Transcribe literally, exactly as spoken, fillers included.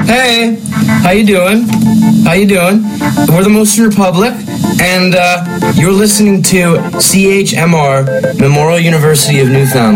Hey, how you doing? How you doing? We're the Motion Republic, and uh, you're listening to C H M R, Memorial University of Newfoundland.